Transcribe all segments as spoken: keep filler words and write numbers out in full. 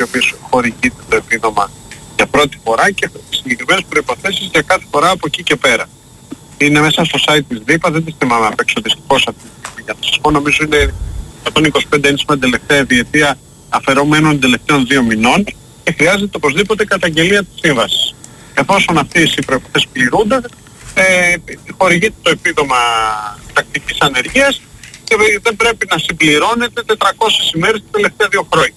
οι οποίες χορηγείται το επίδομα για πρώτη φορά και συγκεκριμένες προϋποθέσεις για κάθε φορά από εκεί και πέρα. Είναι μέσα στο site της ΔΥΠΑ, δεν τη θυμάμαι απ' έξω δυστυχώς αυτή τη στιγμή. Για να σας πω, νομίζω είναι εκατόν είκοσι πέντε ένσημα τελευταία διετία αφαιρόμενων τελευταίων δύο μηνών και χρειάζεται οπωσδήποτε καταγγελία της σύμβασης. Εφόσον αυτές οι προϋποθέσεις πληρούνται, ε, χορηγείται το επίδομα τακτικής ανεργίας και δεν πρέπει να συμπληρώνεται τετρακόσιες ημέρες τα τελευταία δύο χρόνια.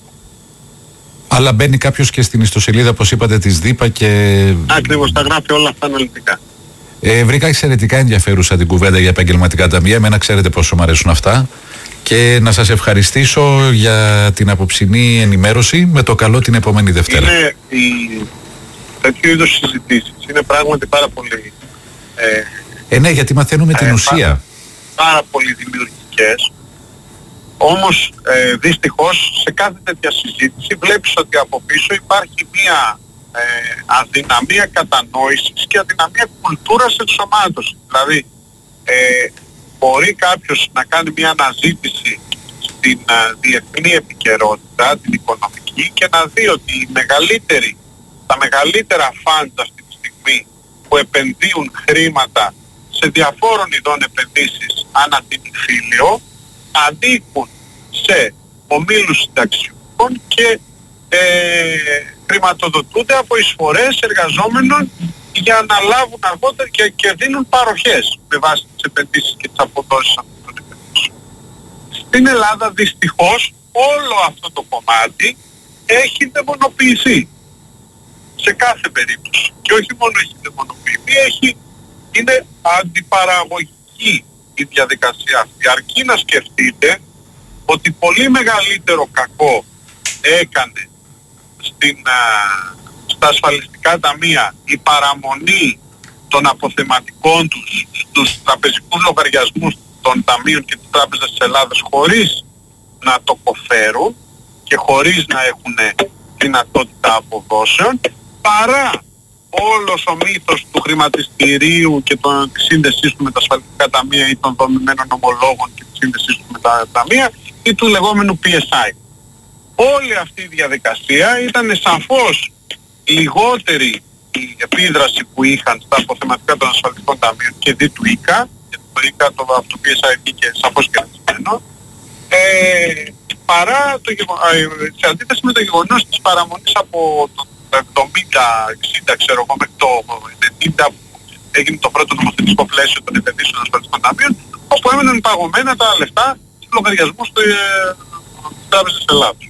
Αλλά μπαίνει κάποιος και στην ιστοσελίδα, όπως είπατε, της ΔΥΠΑ και... Ακριβώς, τα γράφει όλα αυτά αναλυτικά. Ε, βρήκα εξαιρετικά ενδιαφέρουσα την κουβέντα για επαγγελματικά ταμεία. Εμένα ξέρετε πόσο μου αρέσουν αυτά. Και να σας ευχαριστήσω για την απόψινή ενημέρωση. Με το καλό την επόμενη Δευτέρα. Είναι η... τέτοιου είδους συζητήσεις είναι πράγματι πάρα πολύ... Ε, ε ναι, γιατί μαθαίνουμε ε, την ουσία. Πάρα, πάρα πολύ δημιουργικές. Όμως ε, δυστυχώς σε κάθε τέτοια συζήτηση βλέπεις ότι από πίσω υπάρχει μια ε, αδυναμία κατανόησης και αδυναμία κουλτούρας ενσωμάτωσης. Δηλαδή ε, μπορεί κάποιος να κάνει μια αναζήτηση στην ε, διεθνή επικαιρότητα, την οικονομική, και να δει ότι οι μεγαλύτεροι, τα μεγαλύτερα funds αυτή τη στιγμή που επενδύουν χρήματα σε διαφόρων ειδών επενδύσεις ανά την υφήλιο ανήκουν σε ομίλους συνταξιούχων και ε, χρηματοδοτούνται από εισφορές εργαζόμενων για να λάβουν αργότερα και, και δίνουν παροχές με βάση τις επενδύσεις και τις αποδόσεις αυτών των επενδύσεων. Στην Ελλάδα δυστυχώς όλο αυτό το κομμάτι έχει δαιμονοποιηθεί σε κάθε περίπτωση. Και όχι μόνο έχει δαιμονοποιηθεί, έχει, είναι αντιπαραγωγική η διαδικασία αυτή. Αρκεί να σκεφτείτε ότι πολύ μεγαλύτερο κακό έκανε στην, α, στα ασφαλιστικά ταμεία η παραμονή των αποθεματικών τους στους τραπεζικούς λογαριασμούς των ταμείων και της Τράπεζας της Ελλάδας χωρίς να το κοφέρουν και χωρίς να έχουν δυνατότητα αποδόσεων, παρά όλος ο μύθος του χρηματιστηρίου και των, της σύνδεσής του με τα ασφαλιστικά ταμεία ή των δομημένων ομολόγων και της σύνδεσής του με τα ταμεία ή του λεγόμενου πι ες άι. Όλη αυτή η διαδικασία ήταν σαφώς λιγότερη η επίδραση που είχαν στα αποθεματικά των ασφαλιστικών ταμείων και δι του ΙΚΑ, και το ΙΚΑ το, από το πι ες άι βγήκε σαφώς κερδισμένο, ε, παρά το γεγονός, σε αντίθεση με το γεγονός της παραμονής από το εβδομήντα εξήντα ξέρω εγώ μέχρι το ενενήντα που έγινε το πρώτο νομοθετικό πλαίσιο των επενδύσεων ασφαλιστικών ταμείων, όπου έμεναν παγωμένα τα λεφτά στους λογαριασμούς της Τράπεζας της Ελλάδας.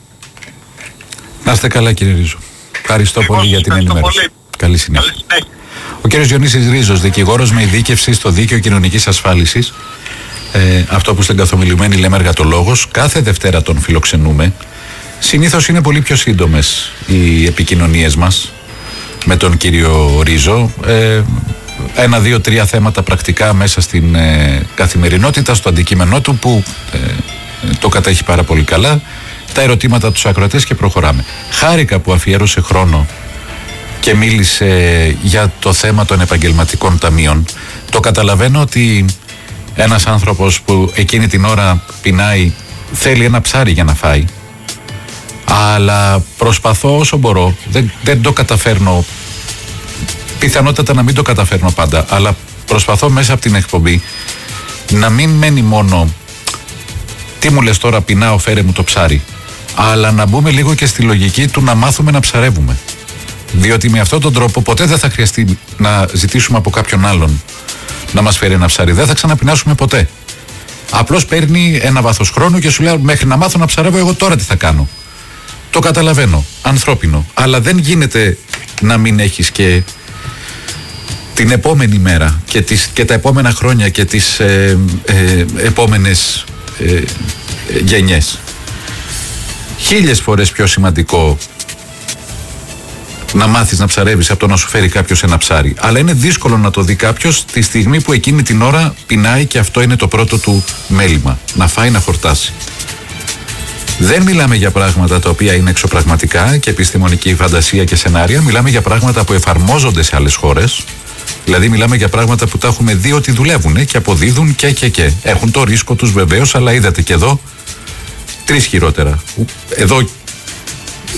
Να είστε καλά, κύριε Ρίζο. Ευχαριστώ πολύ για την ενημέρωση. Καλή συνέχεια. Ο κύριος Διονύσης Ρίζος, δικηγόρος με ειδίκευση στο Δίκαιο Κοινωνικής Ασφάλισης, ε, αυτό που στην καθομιλουμένη λέμε εργατολόγος, κάθε Δευτέρα τον φιλοξενούμε. Συνήθως είναι πολύ πιο σύντομες οι επικοινωνίες μας με τον κύριο Ρίζο. Ε, ένα, δύο, τρία θέματα πρακτικά μέσα στην ε, καθημερινότητα, στο αντικείμενό του που ε, το κατέχει πάρα πολύ καλά. Τα ερωτήματα τους ακροατές και προχωράμε. Χάρηκα που αφιέρωσε χρόνο και μίλησε για το θέμα των επαγγελματικών ταμείων. Το καταλαβαίνω ότι ένας άνθρωπος που εκείνη την ώρα πεινάει θέλει ένα ψάρι για να φάει, αλλά προσπαθώ όσο μπορώ, δεν, δεν το καταφέρνω, πιθανότατα να μην το καταφέρνω πάντα, αλλά προσπαθώ μέσα από την εκπομπή να μην μένει μόνο τι μου λες τώρα, πεινάω, φέρε μου το ψάρι, αλλά να μπούμε λίγο και στη λογική του να μάθουμε να ψαρεύουμε, διότι με αυτόν τον τρόπο ποτέ δεν θα χρειαστεί να ζητήσουμε από κάποιον άλλον να μας φέρει ένα ψάρι, δεν θα ξαναπεινάσουμε ποτέ. Απλώς παίρνει ένα βάθος χρόνου και σου λέει μέχρι να μάθω να ψαρεύω εγώ τώρα τι θα κάνω. Το καταλαβαίνω, ανθρώπινο, αλλά δεν γίνεται να μην έχεις και την επόμενη μέρα και, τις, και τα επόμενα χρόνια και τις ε, ε, επόμενες ε, γενιές. Χίλιες φορές πιο σημαντικό να μάθεις να ψαρεύεις από το να σου φέρει κάποιος ένα ψάρι. Αλλά είναι δύσκολο να το δει κάποιος τη στιγμή που εκείνη την ώρα πεινάει και αυτό είναι το πρώτο του μέλημα. Να φάει, να χορτάσει. Δεν μιλάμε για πράγματα τα οποία είναι εξωπραγματικά και επιστημονική φαντασία και σενάρια. Μιλάμε για πράγματα που εφαρμόζονται σε άλλες χώρες. Δηλαδή μιλάμε για πράγματα που τα έχουμε δει ότι δουλεύουν και αποδίδουν και και και. Έχουν το ρίσκο τους βεβαίως, αλλά είδατε και εδώ τρεις χειρότερα. Εδώ